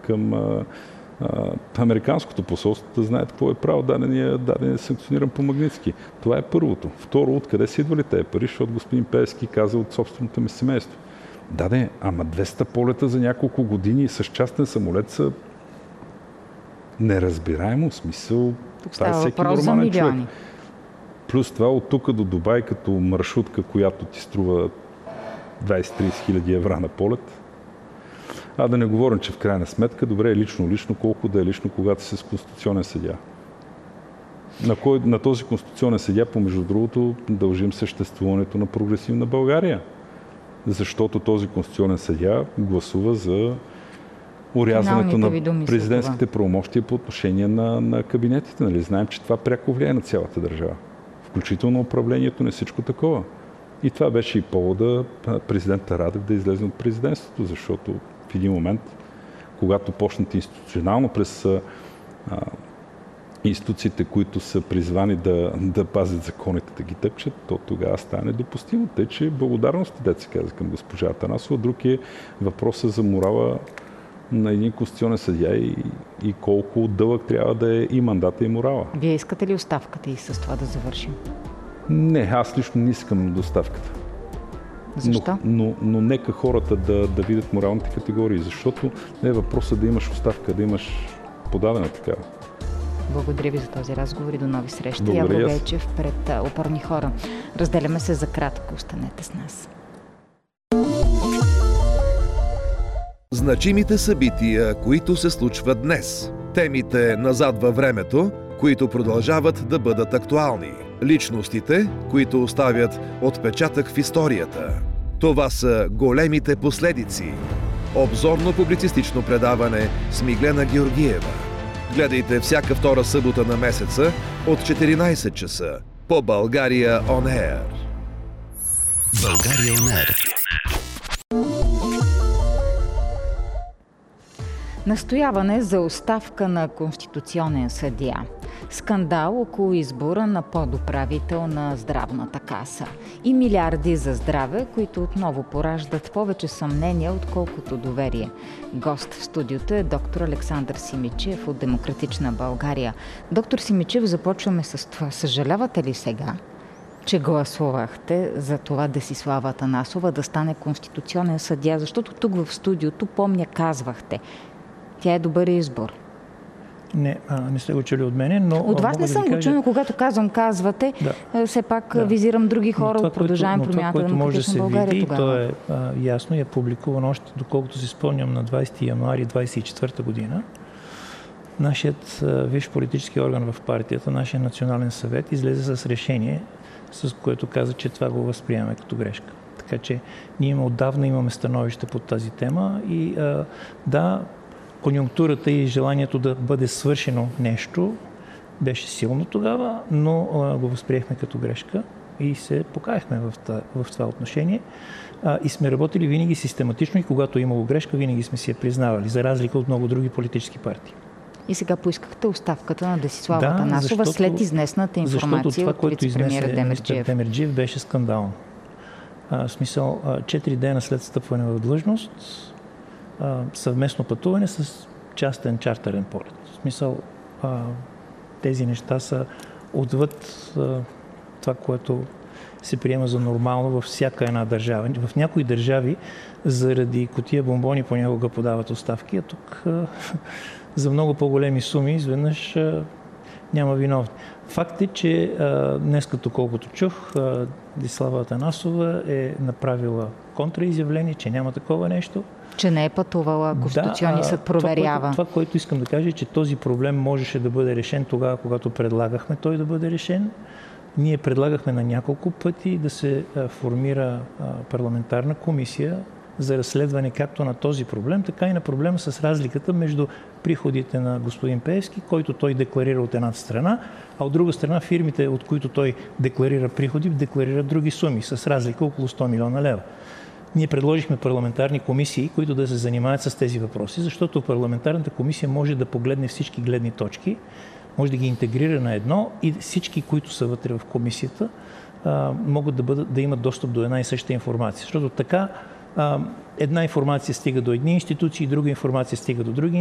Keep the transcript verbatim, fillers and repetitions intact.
към а, а, американското посолство, да знаят какво е право дадения, дадения санкциониран по Магнитски. Това е първото. Второ, откъде са идвали тези пари, защото господин Пеевски каза от собственото ми семейство. Да, не, ама двеста полета за няколко години с частен самолет са неразбираемо смисъл. Тук става въпрос за милиони. Плюс това от тук до Дубай като маршрутка, която ти струва двайсет-трийсет хиляди евро на полет. А да не говорим, че в крайна сметка, добре е лично-лично, колко да е лично, когато си с конституционен съдия. На, кой, на този конституционен съдия, помежду другото, дължим съществуването на прогресивна България. Защото този конституционен съдия гласува за урязването на президентските правомощия по отношение на, на кабинетите. Нали? Знаем, че това пряко влияе на цялата държава. Включително управлението не всичко такова. И това беше и повода президента Радев да излезе от президентството, защото в един момент, когато почнат институционално през а, институциите, които са призвани да, да пазят законите, да ги тъпчат, то тогава стане допустимо. Тъй, че благодарност, дето се каза към госпожа Атанасова. Друг е въпросът за морала на един конституционен съдия и, и колко дълъг трябва да е и мандата, и морала. Вие искате ли оставката и с това да завършим? Не, аз лично не искам доставката. Защо? Но, но, но нека хората да, да видят моралните категории, защото не е въпросът да имаш оставка, да имаш подадена такава. Благодаря ви за този разговор и до нови срещи. Явор Гечев пред Опорни хора. Разделяме се за кратко. Останете с нас. Значимите събития, които се случват днес. Темите назад във времето, които продължават да бъдат актуални. Личностите, които оставят отпечатък в историята. Това са големите последици. Обзорно-публицистично предаване с Миглена Георгиева. Гледайте всяка втора събота на месеца от четиринайсет часа по България Он Еър. България Он Еър. Настояване за оставка на конституционен съдия. Скандал около избора на подуправител на Здравната каса. И милиарди за здраве, които отново пораждат повече съмнения, отколкото доверие. Гост в студиото е доктор Александър Симидчиев от Демократична България. Доктор Симидчиев, започваме с това. Съжалявате ли сега, че гласувахте за това Десислава Атанасова да стане конституционен съдия? Защото тук в студиото, помня, казвахте, тя е добър избор. Не, а, не сте го чули от мене, но... От вас не да съм го кажа... чула, но когато казвам казвате, да. все пак да. визирам други хора от Продължаваме промяната на Демократична България види, тогава. То е а, ясно и е публикувано още, доколкото си спомням, на двайсети януари двайсет и четвърта година. Нашият а, висш политически орган в партията, нашия национален съвет, излезе с решение, с което каза, че това го възприемаме като грешка. Така че ние отдавна имаме становище под тази тема и а, да, конюнктурата и желанието да бъде свършено нещо беше силно тогава, но а, го възприехме като грешка и се покаяхме в, та, в това отношение. А, и сме работили винаги систематично и когато е имало грешка, винаги сме си я признавали, за разлика от много други политически партии. И сега поискахте оставката на Десислава да, Атанасова след изнесената информация това, от вицепремиера Демерджиев. Демерджиев беше скандално. А, в смисъл, четири дена след стъпване в длъжност, а, съвместно пътуване с частен чартерен полет. В смисъл, а, тези неща са отвъд а, това, което се приема за нормално във всяка една държава. В някои държави заради кутия бомбони понякога подават оставки, а тук а, за много по-големи суми изведнъж а, няма виновни. Факт е, че а, днес, като колкото чух, а, Десислава Атанасова е направила контраизявление, че няма такова нещо. Че не е пътувала, Конституционния съд проверява. Това, това, което искам да кажа, е, че този проблем можеше да бъде решен тогава, когато предлагахме той да бъде решен. Ние предлагахме на няколко пъти да се а, формира а, парламентарна комисия за разследване както на този проблем, така и на проблема с разликата между приходите на господин Пеевски, който той декларира от едната страна, а от друга страна фирмите, от които той декларира приходи, декларират други суми, с разлика около сто милиона лева. Ние предложихме парламентарни комисии, които да се занимават с тези въпроси, защото парламентарната комисия може да погледне всички гледни точки, може да ги интегрира на едно и всички, които са вътре в комисията, могат да, бъдат, да имат достъп до една и съща информация. Защото така една информация стига до едни институции, друга информация стига до други